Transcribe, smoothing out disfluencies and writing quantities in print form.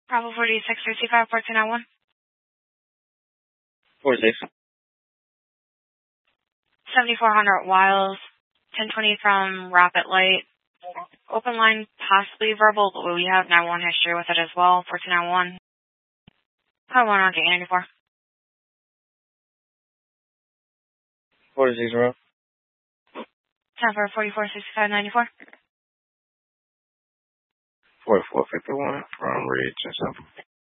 Bravo 4665, 1491. 46. 7400 Wiles, 1020 from Rapid Light. Open line, possibly verbal, but we have 911 history with it as well. 1491. Code 1 on K94. 46 row. 10 for 446594. 4451 from Ridge and Central.